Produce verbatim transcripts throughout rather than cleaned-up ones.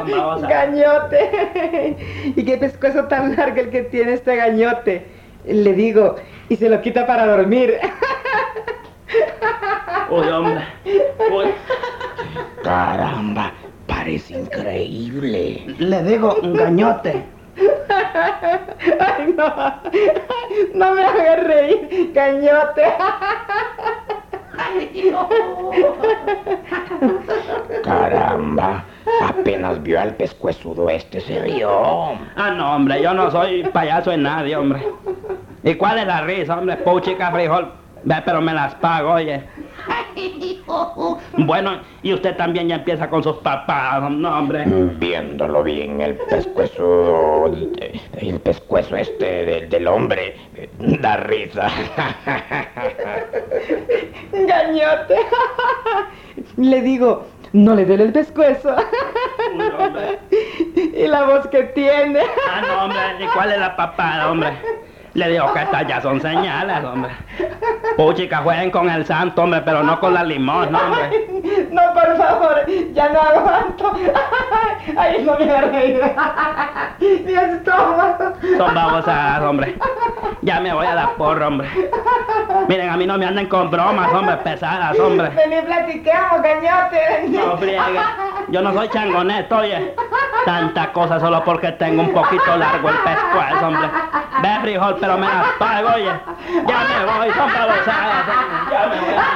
son babosas. Gañote. ¿Y qué pescuezo tan largo el que tiene este gañote? Le digo, y se lo quita para dormir. Uy, hombre. Uy. Caramba, parece increíble. Le digo, gañote. Ay, no. No me hagas reír, gañote. Caramba, apenas vio al pescuezudo este, se rió. Ah, no, hombre, yo no soy payaso de nadie, hombre. ¿Y cuál es la risa, hombre? Puchica, frijol. Ve, pero me las pago, oye. Bueno, y usted también ya empieza con sus papás, no, hombre. Viéndolo bien, el pescuezo, el pescuezo este del, del hombre, da risa. Gañote. Le digo, no le duele el pescuezo. Uy, hombre. Y la voz que tiene. Ah, no, hombre, ¿y cuál es la papada, hombre? Le digo que estas ya son señales, hombre. Puchica, jueguen con el santo, hombre, pero no con la limón, hombre. Ay, no, por favor, ya no aguanto. Ay, no me hagas reír. Mi estómago. Son babosadas, hombre. Ya me voy a la porra, hombre. Miren, a mí no me anden con bromas, hombre, pesadas, hombre. Vení, platiquemos, gañote. No friegue. Yo no soy changoneto, oye. Tanta cosa solo porque tengo un poquito largo el pescuezo, hombre. Ve, frijol, pero me las pago, oye. Ya me voy, son babosadas, hombre. Ya me voy.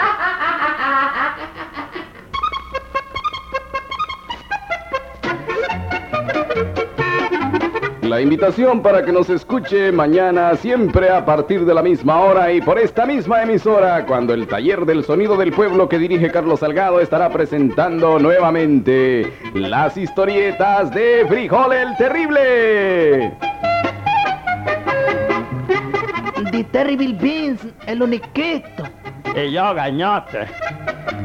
La invitación para que nos escuche mañana siempre a partir de la misma hora y por esta misma emisora, cuando el Taller del Sonido del Pueblo que dirige Carlos Salgado estará presentando nuevamente las historietas de Frijol el Terrible. The Terrible Beans, el uniquito. Y yo, gañote.